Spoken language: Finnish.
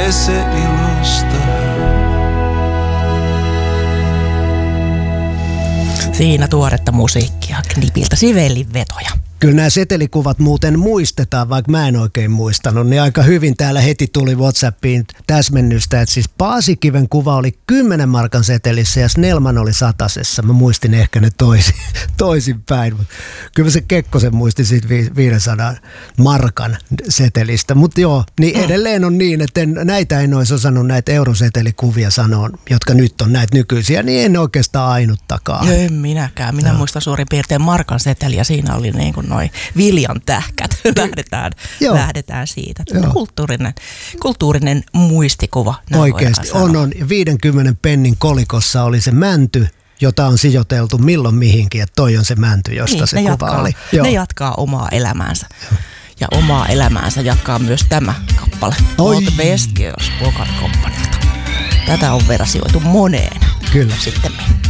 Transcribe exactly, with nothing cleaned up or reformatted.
ese ilosta. Siinä tuoretta musiikkia Knipiltä, Sibellin vetoja. Kyllä nämä setelikuvat muuten muistetaan, vaikka mä en oikein muistanut, niin aika hyvin täällä heti tuli WhatsAppiin täsmennystä, että siis Paasikiven kuva oli kymmenen markan setelissä ja Snellman oli satasessa. Mä muistin ehkä ne toisin, toisinpäin, mutta kyllä se Kekkosen muisti siitä viisisataa markan setelistä. Mutta joo, niin edelleen on niin, että en, näitä en olisi osannut näitä eurosetelikuvia sanoa, jotka nyt on näitä nykyisiä, niin en oikeastaan ainuttakaan. En minäkään. Minä no. muistan suurin piirtein markan seteli ja siinä oli niin kuin noi viljan tähkät. lähdetään, lähdetään siitä. Kulttuurinen, kulttuurinen muistikuva. Oikeasti on, on. viidenkymmenen pennin kolikossa oli se mänty, jota on sijoiteltu milloin mihinkin, että toi on se mänty, josta niin, se kuva jatkaa, oli. Joo. Ne jatkaa omaa elämäänsä. Ja omaa elämäänsä jatkaa myös tämä kappale. Old West Girls Bogart Companylta. Tätä on versioitu moneen. Kyllä. Sitten